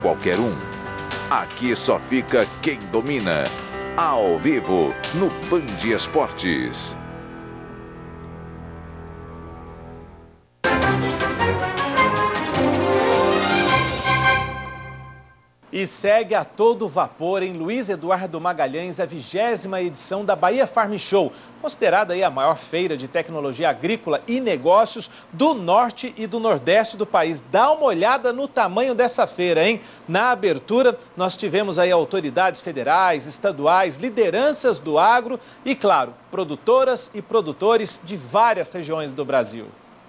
qualquer um. Aqui só fica quem domina. Ao vivo, no Band Esportes. E segue a todo vapor em Luiz Eduardo Magalhães a 20ª edição da Bahia Farm Show, considerada aí a maior feira de tecnologia agrícola e negócios do norte e do nordeste do país. Dá uma olhada no tamanho dessa feira, hein? Na abertura, nós tivemos aí autoridades federais, estaduais, lideranças do agro e, claro, produtoras e produtores de várias regiões do Brasil.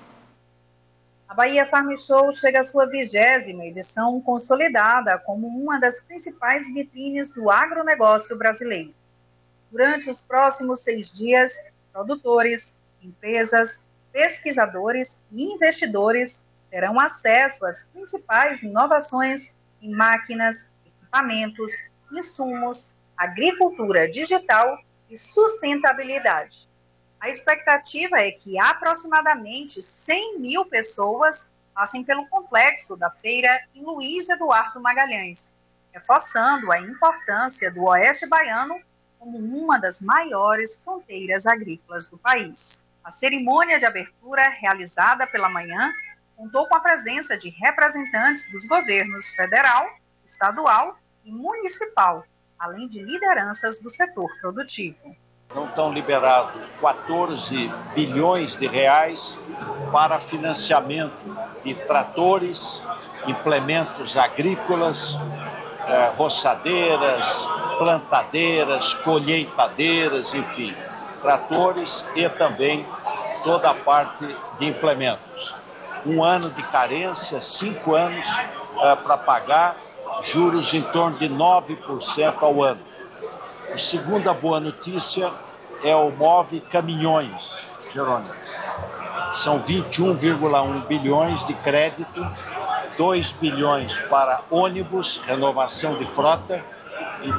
A Bahia Farm Show chega à sua 20ª edição, consolidada como uma das principais vitrines do agronegócio brasileiro. Durante os próximos 6 dias, produtores, empresas, pesquisadores e investidores terão acesso às principais inovações em máquinas, equipamentos, insumos, agricultura digital e sustentabilidade. A expectativa é que aproximadamente 100 mil pessoas passem pelo complexo da feira em Luiz Eduardo Magalhães, reforçando a importância do Oeste Baiano como uma das maiores fronteiras agrícolas do país. A cerimônia de abertura, realizada pela manhã, contou com a presença de representantes dos governos federal, estadual e municipal, além de lideranças do setor produtivo. Não estão liberados 14 bilhões de reais para financiamento de tratores, implementos agrícolas, roçadeiras, plantadeiras, colheitadeiras, enfim, tratores e também toda a parte de implementos. 1 ano de carência, 5 anos para pagar, juros em torno de 9% ao ano. A segunda boa notícia é o Move Caminhões, Jerônimo. São 21,1 bilhões de crédito, 2 bilhões para ônibus, renovação de frota, e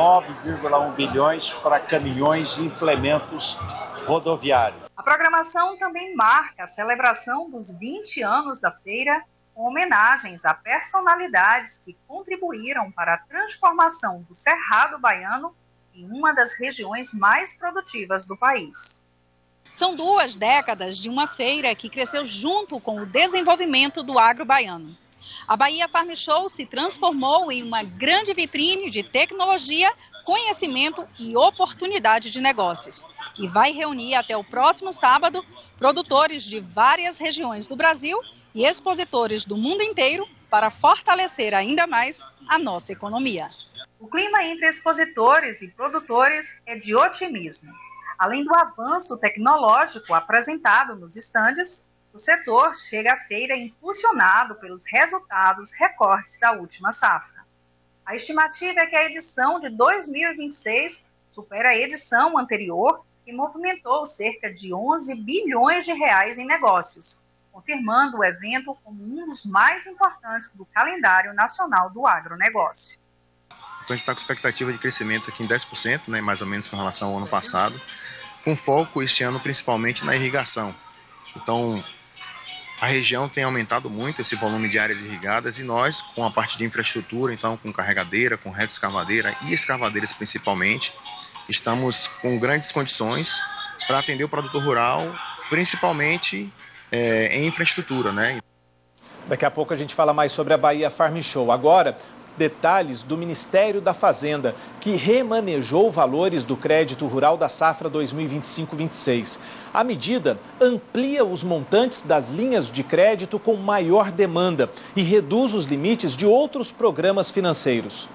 19,1 bilhões para caminhões e implementos rodoviários. A programação também marca a celebração dos 20 anos da feira, com homenagens a personalidades que contribuíram para a transformação do Cerrado Baiano em uma das regiões mais produtivas do país. São 2 décadas de uma feira que cresceu junto com o desenvolvimento do agro baiano. A Bahia Farm Show se transformou em uma grande vitrine de tecnologia, conhecimento e oportunidade de negócios, e vai reunir até o próximo sábado produtores de várias regiões do Brasil e expositores do mundo inteiro para fortalecer ainda mais a nossa economia. O clima entre expositores e produtores é de otimismo. Além do avanço tecnológico apresentado nos estandes, o setor chega à feira impulsionado pelos resultados recordes da última safra. A estimativa é que a edição de 2026 supera a edição anterior, que movimentou cerca de 11 bilhões de reais em negócios, confirmando o evento como um dos mais importantes do calendário nacional do agronegócio. Então a gente está com expectativa de crescimento aqui em 10%, né, mais ou menos com relação ao ano passado, com foco este ano principalmente na irrigação. Então a região tem aumentado muito esse volume de áreas irrigadas e nós, com a parte de infraestrutura, então com carregadeira, com retroescavadeira e escavadeiras principalmente, estamos com grandes condições para atender o produtor rural, principalmente em infraestrutura, né? Daqui a pouco a gente fala mais sobre a Bahia Farm Show. Agora, detalhes do Ministério da Fazenda, que remanejou valores do crédito rural da safra 2025-26. A medida amplia os montantes das linhas de crédito com maior demanda e reduz os limites de outros programas financeiros.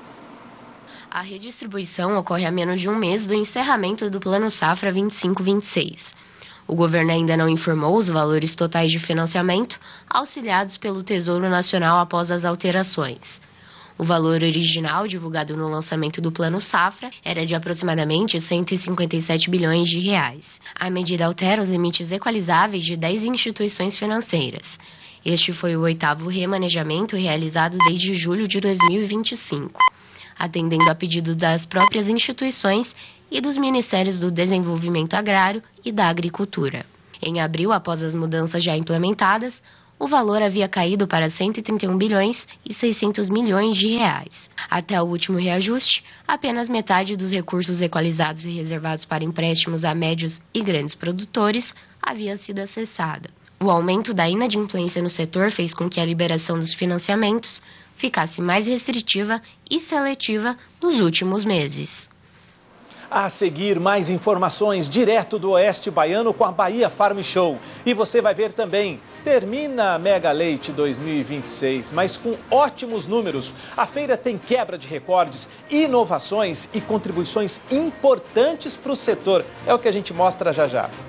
A redistribuição ocorre a menos de um mês do encerramento do Plano Safra 25-26. O governo ainda não informou os valores totais de financiamento auxiliados pelo Tesouro Nacional após as alterações. O valor original divulgado no lançamento do Plano Safra era de aproximadamente 157 bilhões de reais. A medida altera os limites equalizáveis de 10 instituições financeiras. Este foi o 8º remanejamento realizado desde julho de 2025, atendendo a pedido das próprias instituições e dos Ministérios do Desenvolvimento Agrário e da Agricultura. Em abril, após as mudanças já implementadas, o valor havia caído para 131 bilhões e 600 milhões de reais. Até o último reajuste, apenas metade dos recursos equalizados e reservados para empréstimos a médios e grandes produtores havia sido acessada. O aumento da inadimplência no setor fez com que a liberação dos financiamentos ficasse mais restritiva e seletiva nos últimos meses. A seguir, mais informações direto do Oeste Baiano com a Bahia Farm Show. E você vai ver também, termina a Mega Leite 2026, mas com ótimos números. A feira tem quebra de recordes, inovações e contribuições importantes para o setor. É o que a gente mostra já já.